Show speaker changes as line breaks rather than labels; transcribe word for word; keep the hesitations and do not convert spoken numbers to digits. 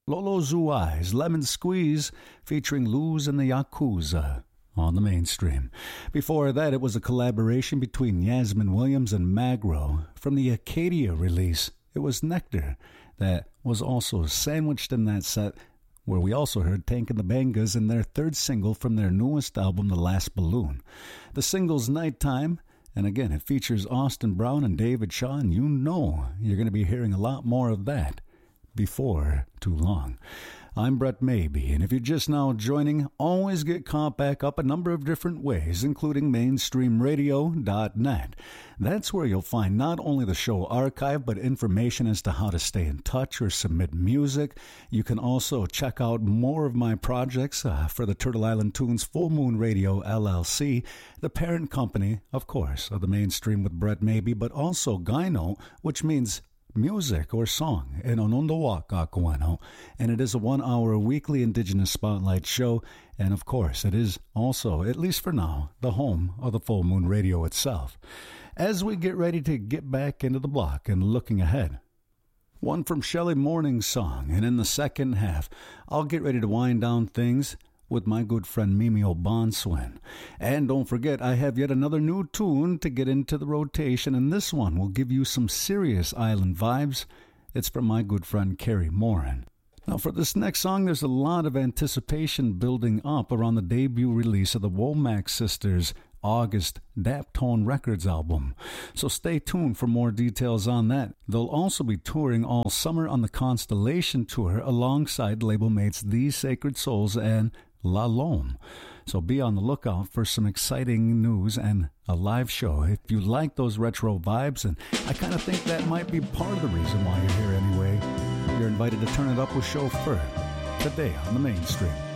Lolo Zuai's Lemon Squeeze featuring Luz and the Yakuza on the mainstream. Before that, it was a collaboration between Yasmin Williams and Magro from the Acadia release. It was Nectar that was also sandwiched in that set, where we also heard Tank and the Bangas in their third single from their newest album, The Last Balloon. The single's Nighttime, and again, it features Austin Brown and David Shaw, and you know you're going to be hearing a lot more of that before too long. I'm Brett Maybe, and if you're just now joining, always get caught back up a number of different ways, including mainstream radio dot net. That's where you'll find not only the show archive, but information as to how to stay in touch or submit music. You can also check out more of my projects uh, for the Turtle Island Tunes Full Moon Radio, L L C, the parent company, of course, of the Mainstream with Brett Maybe, but also Gyno, which means music or song in Onondowak, and it is a one-hour weekly Indigenous Spotlight show, and of course it is also, at least for now, the home of the Full Moon Radio itself. As we get ready to get back into the block and looking ahead, one from Shelley Morning's song, and in the second half, I'll get ready to wind down things with my good friend Mimi O'Bonswin. And don't forget, I have yet another new tune to get into the rotation, and this one will give you some serious island vibes. It's from my good friend Carrie Morin. Now, for this next song, there's a lot of anticipation building up around the debut release of the Womack Sisters' August Daptone Records album. So stay tuned for more details on that. They'll also be touring all summer on the Constellation Tour alongside label mates These Sacred Souls and La Lome. So be on the lookout for some exciting news and a live show if you like those retro vibes, and I kind of think that might be part of the reason why you're here anyway. You're invited to turn it up with Chauffeur today on the Mainstream.